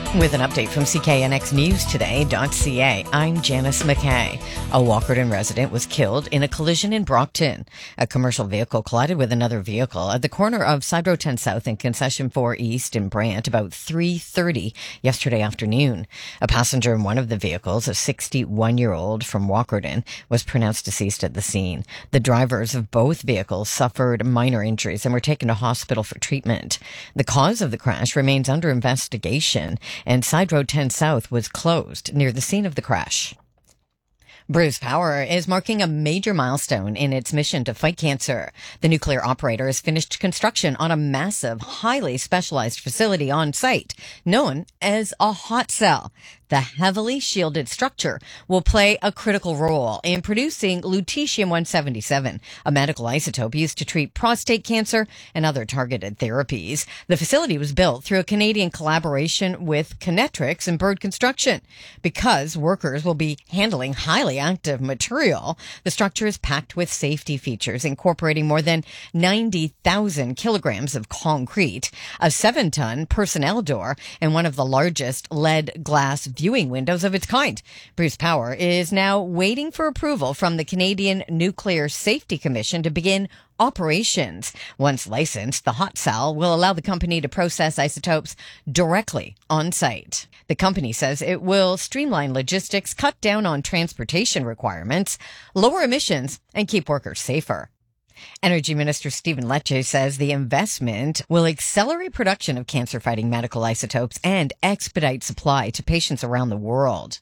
With an update from CKNXNewsToday.ca, I'm Janice McKay. A Walkerton resident was killed in a collision in Brockton. A commercial vehicle collided with another vehicle at the corner of Side Road 10 South and Concession 4 East in Brant about 3:30 yesterday afternoon. A passenger in one of the vehicles, a 61-year-old from Walkerton, was pronounced deceased at the scene. The drivers of both vehicles suffered minor injuries and were taken to hospital for treatment. The cause of the crash remains under investigation, and Side Road 10 South was closed near the scene of the crash. Bruce Power is marking a major milestone in its mission to fight cancer. The nuclear operator has finished construction on a massive, highly specialized facility on site, known as a hot cell. The heavily shielded structure will play a critical role in producing lutetium-177, a medical isotope used to treat prostate cancer and other targeted therapies. The facility was built through a Canadian collaboration with Kinetrix and Bird Construction. Because workers will be handling highly active material, the structure is packed with safety features, incorporating more than 90,000 kilograms of concrete, a 7-ton personnel door, and one of the largest lead glass viewing windows of its kind. Bruce Power is now waiting for approval from the Canadian Nuclear Safety Commission to begin operations. Once licensed, the hot cell will allow the company to process isotopes directly on site. The company says it will streamline logistics, cut down on transportation requirements, lower emissions, and keep workers safer. Energy Minister Stephen Lecce says the investment will accelerate production of cancer-fighting medical isotopes and expedite supply to patients around the world.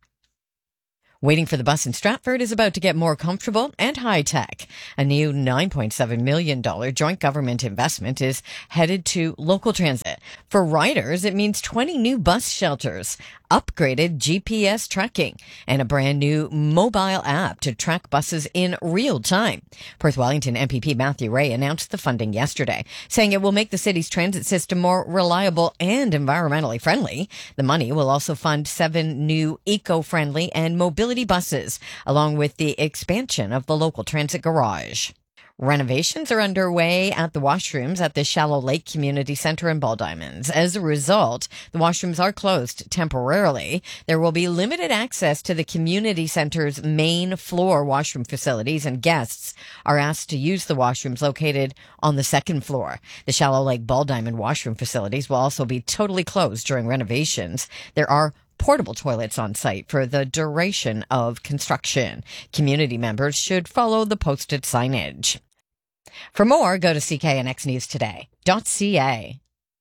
Waiting for the bus in Stratford is about to get more comfortable and high-tech. A new $9.7 million joint government investment is headed to local transit. For riders, it means 20 new bus shelters, upgraded GPS tracking, and a brand new mobile app to track buses in real time. Perth Wellington MPP Matthew Ray announced the funding yesterday, saying it will make the city's transit system more reliable and environmentally friendly. The money will also fund 7 new eco-friendly and mobility buses, along with the expansion of the local transit garage. Renovations are underway at the washrooms at the Shallow Lake Community Centre in Baldiamond. As a result, the washrooms are closed temporarily. There will be limited access to the community centre's main floor washroom facilities, and guests are asked to use the washrooms located on the second floor. The Shallow Lake Baldiamond washroom facilities will also be totally closed during renovations. There are portable toilets on site for the duration of construction. Community members should follow the posted signage. For more, go to cknxnewstoday.ca.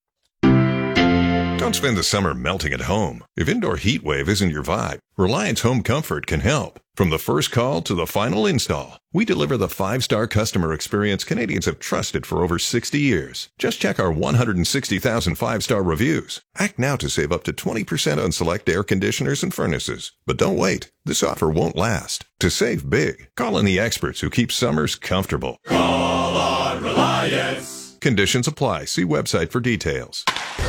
Don't spend the summer melting at home. If indoor heat wave isn't your vibe, Reliance Home Comfort can help. From the first call to the final install, we deliver the 5-star customer experience Canadians have trusted for over 60 years. Just check our 160,000 5-star reviews. Act now to save up to 20% on select air conditioners and furnaces. But don't wait. This offer won't last. To save big, call in the experts who keep summers comfortable. Call on Reliance. Conditions apply. See website for details.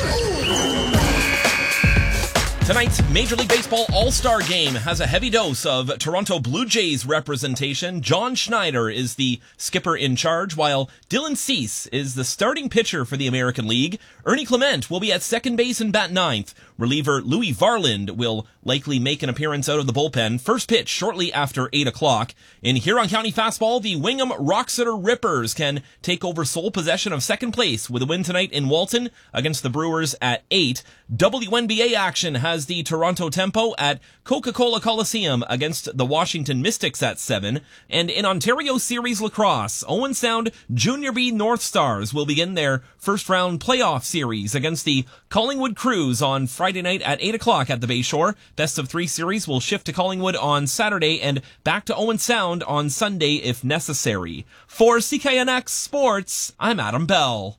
Tonight's Major League Baseball All-Star Game has a heavy dose of Toronto Blue Jays representation. John Schneider is the skipper in charge, while Dylan Cease is the starting pitcher for the American League. Ernie Clement will be at second base and bat ninth. Reliever Louis Varland will likely make an appearance out of the bullpen. First pitch shortly after 8 o'clock. In Huron County Fastball, the Wingham Roxeter Rippers can take over sole possession of second place with a win tonight in Walton against the Brewers at 8. WNBA action has the Toronto Tempo at Coca-Cola Coliseum against the Washington Mystics at 7. And in Ontario Series Lacrosse, Owen Sound Junior B North Stars will begin their first round playoff series against the Collingwood Crews on Friday night at 8 o'clock at the Bayshore. Best of 3 series will shift to Collingwood on Saturday and back to Owen Sound on Sunday if necessary. For CKNX Sports, I'm Adam Bell.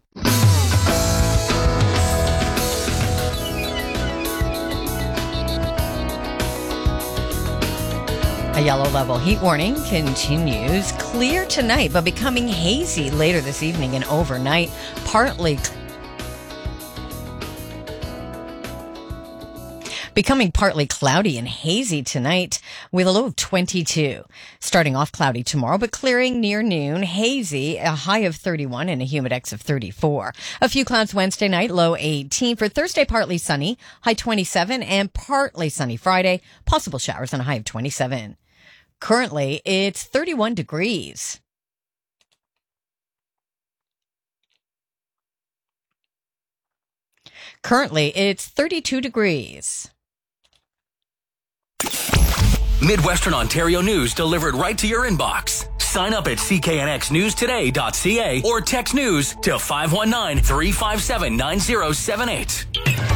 A yellow level heat warning continues. Clear tonight, but becoming hazy later this evening and overnight. Becoming partly cloudy and hazy tonight with a low of 22. Starting off cloudy tomorrow, but clearing near noon. Hazy, a high of 31 and a humidex of 34. A few clouds Wednesday night, low 18. For Thursday, partly sunny, high 27, and partly sunny Friday. Possible showers and a high of 27. Currently, it's 31 degrees. Currently, it's 32 degrees. Midwestern Ontario news delivered right to your inbox. Sign up at cknxnewstoday.ca or text news to 519-357-9078.